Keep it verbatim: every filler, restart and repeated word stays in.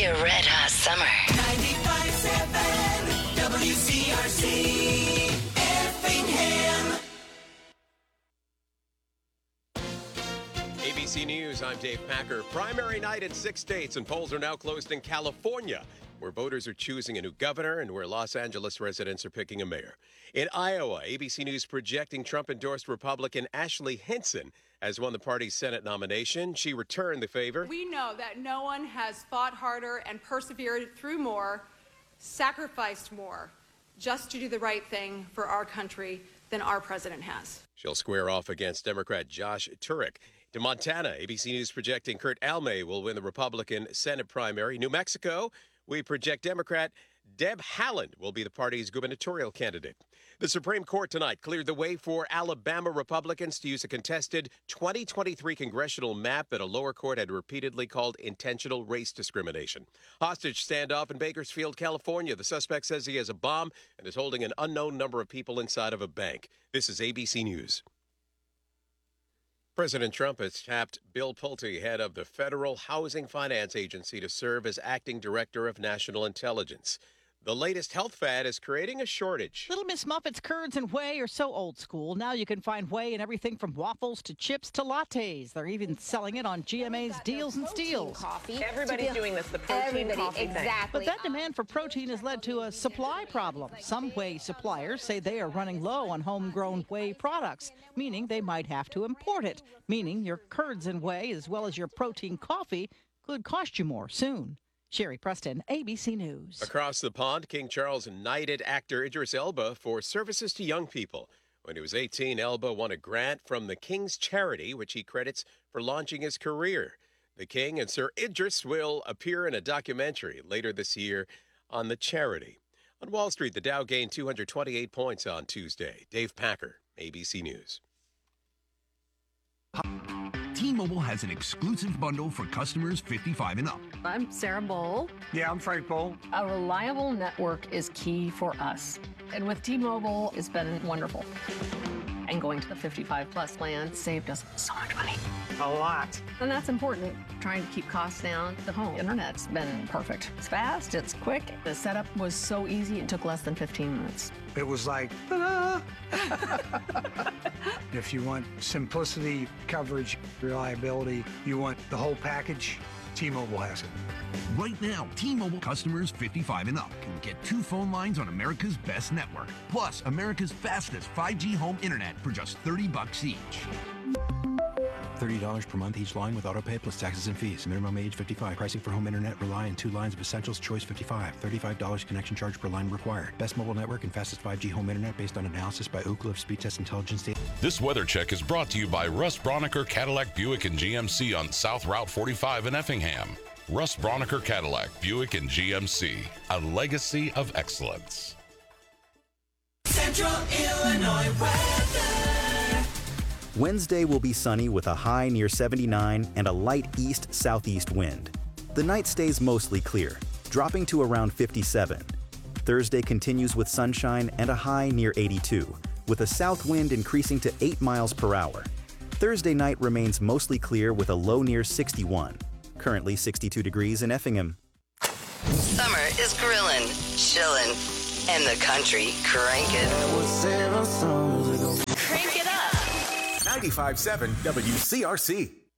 your red hot summer. ninety-five point seven W C R C Effingham. A B C News, I'm Dave Packer. Primary night in six states, and polls are now closed in California, where voters are choosing a new governor and where Los Angeles residents are picking a mayor. In Iowa, A B C News projecting Trump-endorsed Republican Ashley Hinson has won the party's Senate nomination. She returned the favor. We know that no one has fought harder and persevered through more, sacrificed more, just to do the right thing for our country than our president has. She'll square off against Democrat Josh Turek. To Montana, A B C News projecting Kurt Almay will win the Republican Senate primary. New Mexico, we project Democrat Deb Haaland will be the party's gubernatorial candidate. The Supreme Court tonight cleared the way for Alabama Republicans to use a contested twenty twenty-three congressional map that a lower court had repeatedly called intentional race discrimination. Hostage standoff in Bakersfield, California. The suspect says he has a bomb and is holding an unknown number of people inside of a bank. This is A B C News. President Trump has tapped Bill Pulte, head of the Federal Housing Finance Agency, to serve as acting director of national intelligence. The latest health fad is creating a shortage. Little Miss Muffet's curds and whey are so old school. Now you can find whey in everything from waffles to chips to lattes. They're even selling it on G M A's Deals and Steals. Coffee. Everybody's doing this, the protein Everybody, coffee exactly. But that demand for protein has led to a supply problem. Some whey suppliers say they are running low on homegrown whey products, meaning they might have to import it, meaning your curds and whey, as well as your protein coffee, could cost you more soon. Sherry Preston, A B C News. Across the pond, King Charles knighted actor Idris Elba for services to young people. When he was eighteen, Elba won a grant from the King's Charity, which he credits for launching his career. The King and Sir Idris will appear in a documentary later this year on the charity. On Wall Street, the Dow gained two hundred twenty-eight points on Tuesday. Dave Packer, A B C News. T-Mobile has an exclusive bundle for customers fifty-five and up. I'm Sarah Bowl. Yeah, I'm Frank Bowl. A reliable network is key for us. And with T-Mobile, it's been wonderful. And going to the fifty-five plus plan saved us so much money. A lot. And that's important. Trying to keep costs down. The home internet's been perfect. It's fast, it's quick. The setup was so easy, it took less than fifteen minutes. It was like, ta-da! If you want simplicity, coverage, reliability, you want the whole package, T-Mobile has it. Right now, T-Mobile customers fifty-five and up can get two phone lines on America's best network, plus America's fastest five G home internet for just thirty bucks each. thirty dollars per month each line with autopay plus taxes and fees. Minimum age fifty-five. Pricing for home internet rely on two lines of Essentials Choice fifty-five. thirty-five dollars connection charge per line required. Best mobile network and fastest five G home internet based on analysis by Ookla of Speed Test Intelligence data. This weather check is brought to you by Russ Broniker Cadillac Buick and G M C on South Route forty-five in Effingham. Russ Broniker Cadillac Buick and G M C, a legacy of excellence. Central Illinois weather. Wednesday will be sunny with a high near seventy-nine and a light east-southeast wind. The night stays mostly clear, dropping to around fifty-seven. Thursday continues with sunshine and a high near eighty-two, with a south wind increasing to eight miles per hour. Thursday night remains mostly clear with a low near sixty-one. Currently sixty-two degrees in Effingham. Summer is grillin', chillin', and the country crankin'. Crank it up. ninety-five point seven W C R C.